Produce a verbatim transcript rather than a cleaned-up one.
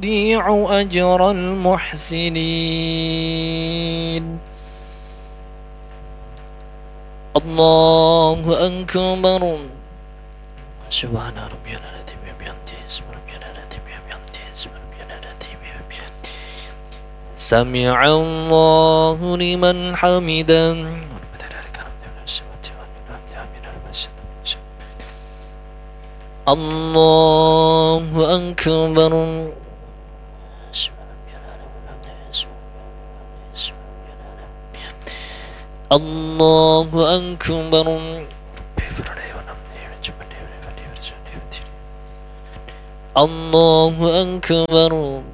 نضيع أجر المحسنين. الله أكبر. سبحان ربي العظيم وبحمده اسم ربي العظيم وبحمده اسم ربي العظيم وبحمده. سمع الله لمن حمده. الله أكبر. الله أكبر. الله أكبر.